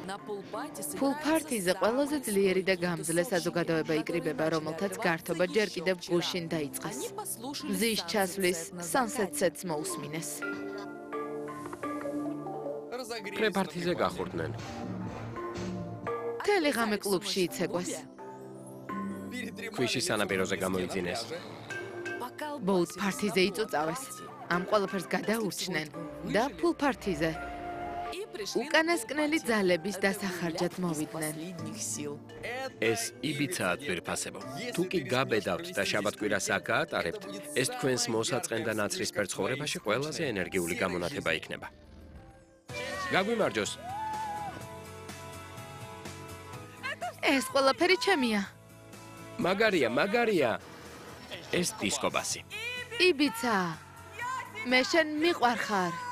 Pool party-ზე ყველაზე ძლიერი და გამძლე საზოგადოება იკრიბება, რომელთაც გართობა ჯერ კიდევ გუშინ დაიწყეს. მზის ჩასვლის Sunset-ს მოусმინეს. პრე-პარტიზე გახურდნენ. მთელი ღამე კლუბში იცეკვეს. ქვიშის სანაპიროზე გამოიძინეს. Boat party-ზე იწუწავეს. ამ ყველაფერს გადაურჩნენ და pool party-ზე უკანასკნელი ძალების დასახარჯად მოვიდნენ. ეს იბიცაა ძვირფასებო. თუ კი გაბედავთ და შაბათ-კვირას აქ გაატარებთ, ეს თქვენს მოსაწყენ და ნაცრისფერ ცხოვრებაში ყველაზე ენერგიული გამონათება იქნება. გაგვიმარჯოს. ეს ყველაფერი ჩემია. მაგარია. ეს დისკო ბასი. იბიცა. მე შენ მიყვარხარ.